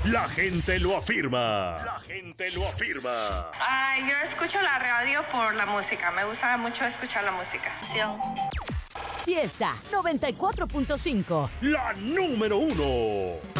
La gente lo afirma. La gente lo afirma. Yo escucho la radio por la música. Me gusta mucho escuchar la música. Fiesta 94.5. La número 1.